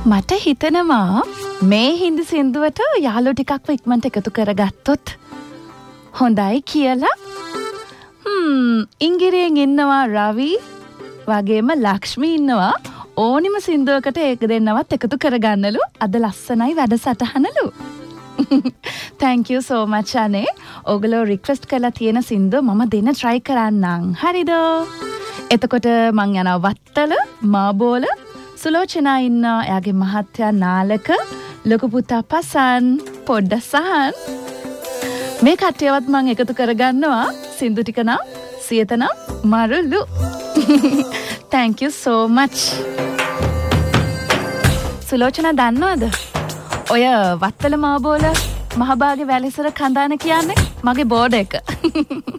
මට හිතෙනවා මේ හින්දි සින්දුවට යාළුවෝ ටිකක් ඉක්මනට එකතු කරගත්තොත් හොඳයි කියලා. ඉංගිරියෙන් ඉන්නවා රවි වගේම ලක්ෂ්මී ඉන්නවා. ඕනිම සින්දුවකට ඒක දෙන්නවත් එකතු කරගන්නලු. අද ලස්සනයි වැඩසටහනලු. Thank you so much අනේ. ඔයගොල්ලෝ රික්වෙස්ට් කරලා තියෙන සින්දුව මම දෙන්න try කරන්නම්. හරිද? එතකොට මං යනවා වත්තල මාබෝල සුලෝචනා ඉන්න එයාගේ මහත්තයා නාලක ලොකු පුතා පසන් පොඩ්ඩ සහන් මේ කට්ටියවත් මං එකතු කරගන්නවා සින්දු ටික නම් සියත නම් මරුලු. Thank you so much. Sulochana දන්නවද? ඔය වත්තල මාබෝල මහභාගේ වැලිසර කඳාන කියන්නේ මගේ බෝඩ් එක.